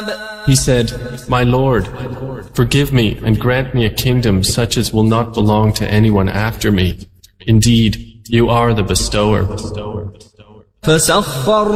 He said, My Lord, forgive me and grant me a kingdom such as will not belong to anyone after me. Indeed, you are the bestower. فسخر